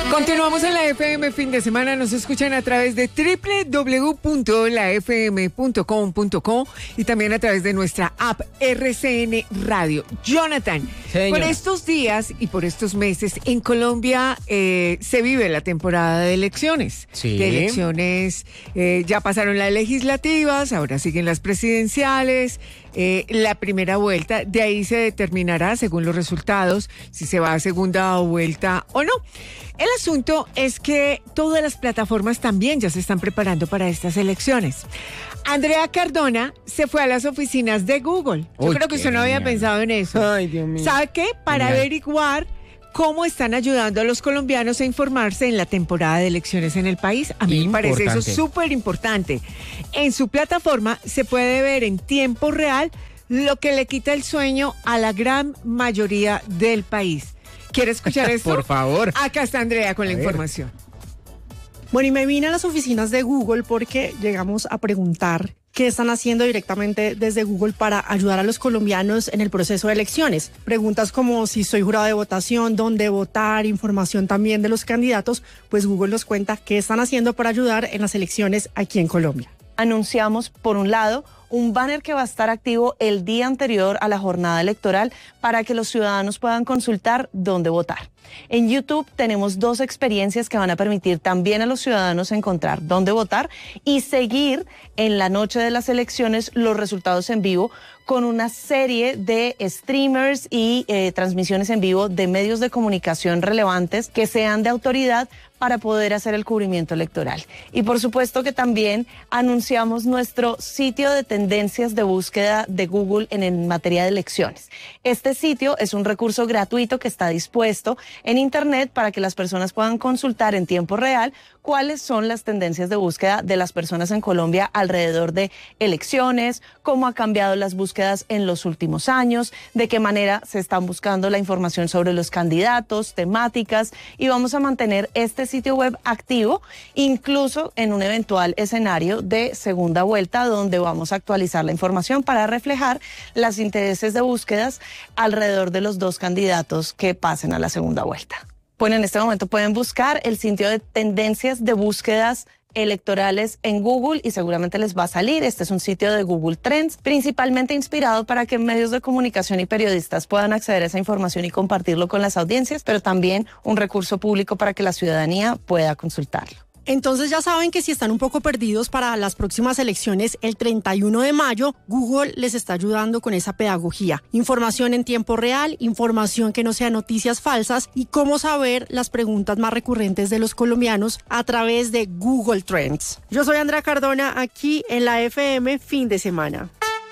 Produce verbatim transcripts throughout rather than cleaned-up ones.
Continuamos en la F M fin de semana. Nos escuchan a través de doble u doble u doble u punto la f m punto com punto co y también a través de nuestra app R C N Radio. Jonathan, Señora. Por estos días y por estos meses en Colombia eh, se vive la temporada de elecciones. Sí. De elecciones, eh, ya pasaron las legislativas, ahora siguen las presidenciales. Eh, la primera vuelta, de ahí se determinará, según los resultados, si se va a segunda vuelta o no. El asunto es que todas las plataformas también ya se están preparando para estas elecciones. Andrea Cardona se fue a las oficinas de Google. Yo Uy, creo que usted no había pensado en eso. Ay, Dios mío. ¿Sabe qué? Para Genial. averiguar cómo están ayudando a los colombianos a informarse en la temporada de elecciones en el país. A mí me parece eso súper importante. En su plataforma se puede ver en tiempo real lo que le quita el sueño a la gran mayoría del país. ¿Quiere escuchar esto? Por favor. Acá está Andrea con A la ver. información. Bueno, y me vine a las oficinas de Google porque llegamos a preguntar qué están haciendo directamente desde Google para ayudar a los colombianos en el proceso de elecciones. Preguntas como si soy jurado de votación, dónde votar, información también de los candidatos, pues Google nos cuenta qué están haciendo para ayudar en las elecciones aquí en Colombia. Anunciamos, por un lado, un banner que va a estar activo el día anterior a la jornada electoral para que los ciudadanos puedan consultar dónde votar. En YouTube tenemos dos experiencias que van a permitir también a los ciudadanos encontrar dónde votar y seguir en la noche de las elecciones los resultados en vivo con una serie de streamers y eh, transmisiones en vivo de medios de comunicación relevantes que sean de autoridad para poder hacer el cubrimiento electoral. Y por supuesto que también anunciamos nuestro sitio de tendencias de búsqueda de Google en, en materia de elecciones. Este sitio es un recurso gratuito que está dispuesto en Internet para que las personas puedan consultar en tiempo real cuáles son las tendencias de búsqueda de las personas en Colombia alrededor de elecciones, cómo ha cambiado las búsquedas en los últimos años, de qué manera se están buscando la información sobre los candidatos, temáticas, y vamos a mantener este sitio web activo, incluso en un eventual escenario de segunda vuelta, donde vamos a actualizar la información para reflejar los intereses de búsquedas alrededor de los dos candidatos que pasen a la segunda vuelta. Bueno, en este momento pueden buscar el sitio de tendencias de búsquedas electorales en Google y seguramente les va a salir. Este es un sitio de Google Trends, principalmente inspirado para que medios de comunicación y periodistas puedan acceder a esa información y compartirlo con las audiencias, pero también un recurso público para que la ciudadanía pueda consultarlo. Entonces ya saben que si están un poco perdidos para las próximas elecciones el treinta y uno de mayo, Google les está ayudando con esa pedagogía. Información en tiempo real, información que no sea noticias falsas y cómo saber las preguntas más recurrentes de los colombianos a través de Google Trends. Yo soy Andrea Cardona, aquí en la F M fin de semana.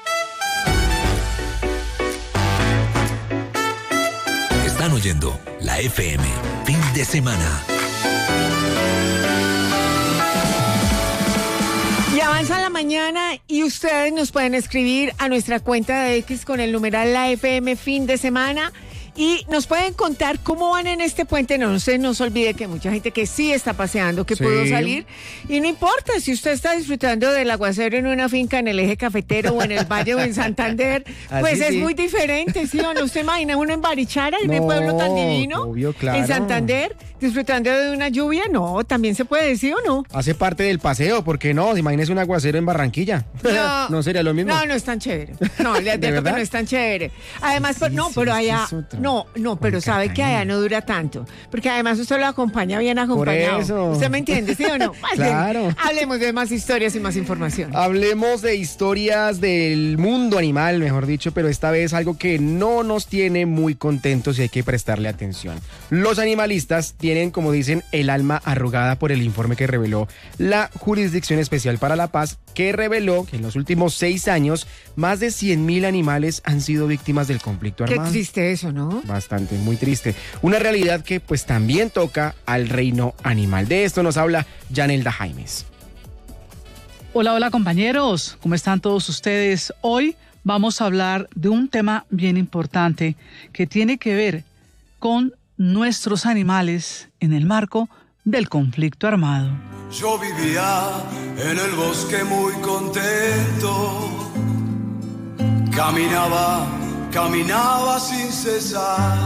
Están oyendo la F M fin de semana. Y avanza la mañana y ustedes nos pueden escribir a nuestra cuenta de X con el numeral la F M fin de semana y nos pueden contar cómo van en este puente. No, no se nos olvide que hay mucha gente que sí está paseando, que Sí. pudo salir. Y no importa si usted está disfrutando del aguacero en una finca en el eje cafetero o en el Valle o en Santander, pues Así es sí. muy diferente, ¿sí o no? ¿Usted imagina uno en Barichara, en un No, pueblo tan divino? obvio, claro. En Santander, disfrutando de una lluvia. No, también se puede, ¿sí o no? Hace parte del paseo, ¿por qué no? Imagínese un aguacero en Barranquilla. No, ¿No sería lo mismo? No, no es tan chévere. No, le advierto que verdad? no es tan chévere. Además, pues, Sí, no, sí, pero es que allá, es otro. no, no, pero Con sabe que allá Cartagena. no dura tanto. Porque además usted lo acompaña bien acompañado. eso. ¿Usted me entiende, sí o no? Más bien, Claro. hablemos de más historias y más información. Hablemos de historias del mundo animal, mejor dicho, pero esta vez algo que no nos tiene muy contentos y hay que prestarle atención. Los animalistas tienen, como dicen, el alma arrugada por el informe que reveló la Jurisdicción Especial para la Paz, que reveló que en los últimos seis años más de cien mil animales han sido víctimas del conflicto Qué armado. triste eso, ¿no? Bastante, muy triste. Una realidad que pues también toca al reino animal. De esto nos habla Yanelda Jaimes. Hola, hola compañeros, ¿cómo están todos ustedes? Hoy vamos a hablar de un tema bien importante que tiene que ver con nuestros animales en el marco del conflicto armado. Yo vivía en el bosque muy contento, caminaba, caminaba sin cesar.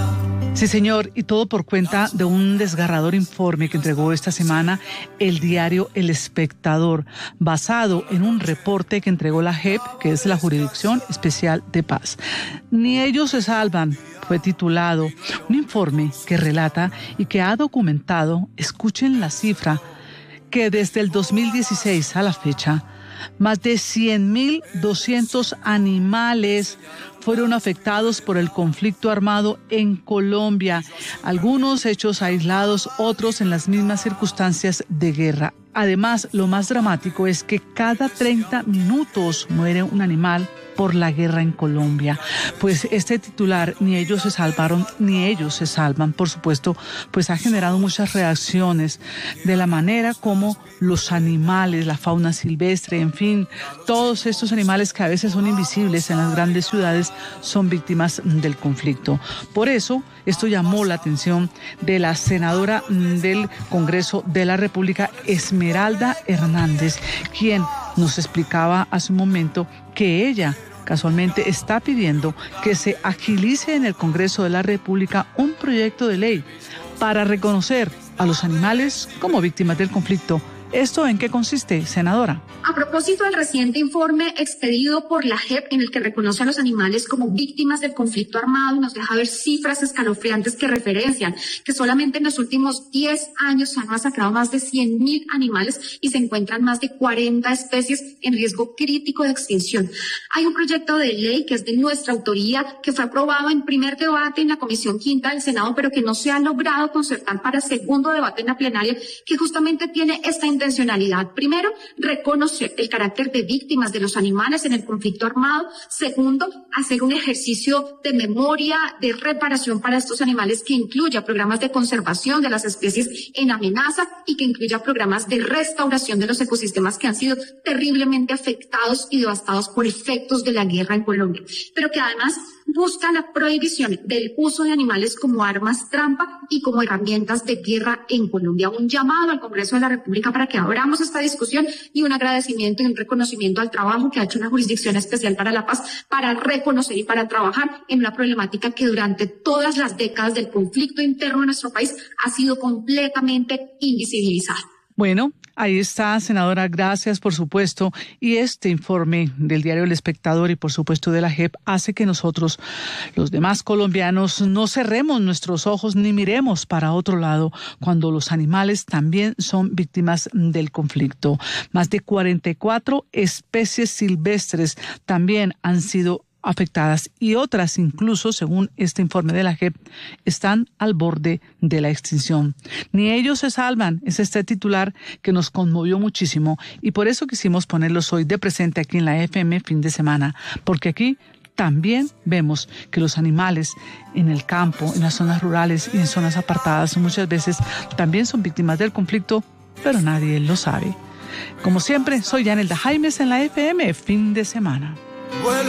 Sí, señor, y todo por cuenta de un desgarrador informe que entregó esta semana el diario El Espectador, basado en un reporte que entregó la J E P, que es la Jurisdicción Especial de Paz. Ni ellos se salvan, fue titulado, un informe que relata y que ha documentado, escuchen la cifra, que desde el dos mil dieciséis a la fecha, más de cien mil doscientos animales fueron afectados por el conflicto armado en Colombia. Algunos hechos aislados, otros en las mismas circunstancias de guerra. Además, lo más dramático es que cada treinta minutos muere un animal por la guerra en Colombia. Pues este titular, ni ellos se salvaron, ni ellos se salvan, por supuesto, pues ha generado muchas reacciones de la manera como los animales, la fauna silvestre, en fin, todos estos animales que a veces son invisibles en las grandes ciudades, son víctimas del conflicto. Por eso, esto llamó la atención de la senadora del Congreso de la República, Esmeralda Hernández, quien nos explicaba hace un momento que ella casualmente está pidiendo que se agilice en el Congreso de la República un proyecto de ley para reconocer a los animales como víctimas del conflicto. ¿Esto en qué consiste, senadora? A propósito del reciente informe expedido por la J E P en el que reconoce a los animales como víctimas del conflicto armado, nos deja ver cifras escalofriantes que referencian que solamente en los últimos diez años se han masacrado más de cien mil animales y se encuentran más de cuarenta especies en riesgo crítico de extinción. Hay un proyecto de ley que es de nuestra autoría, que fue aprobado en primer debate en la Comisión Quinta del Senado, pero que no se ha logrado concertar para segundo debate en la plenaria, que justamente tiene esta intencionalidad. Primero, reconocer el carácter de víctimas de los animales en el conflicto armado. Segundo, hacer un ejercicio de memoria, de reparación para estos animales que incluya programas de conservación de las especies en amenaza y que incluya programas de restauración de los ecosistemas que han sido terriblemente afectados y devastados por efectos de la guerra en Colombia, pero que además busca la prohibición del uso de animales como armas trampa y como herramientas de guerra en Colombia. Un llamado al Congreso de la República para que abramos esta discusión y un agradecimiento y un reconocimiento al trabajo que ha hecho una Jurisdicción Especial para la Paz para reconocer y para trabajar en una problemática que durante todas las décadas del conflicto interno de nuestro país ha sido completamente invisibilizada. Bueno, ahí está, senadora, gracias por supuesto. Y este informe del diario El Espectador y por supuesto de la J E P hace que nosotros, los demás colombianos, no cerremos nuestros ojos ni miremos para otro lado cuando los animales también son víctimas del conflicto. Más de cuarenta y cuatro especies silvestres también han sido afectadas y otras incluso, según este informe de la J E P, están al borde de la extinción. Ni ellos se salvan, es este titular que nos conmovió muchísimo y por eso quisimos ponerlos hoy de presente aquí en la F M Fin de Semana, porque aquí también vemos que los animales en el campo, en las zonas rurales y en zonas apartadas muchas veces también son víctimas del conflicto, pero nadie lo sabe. Como siempre, soy Yanelda Jaimes en la F M Fin de Semana.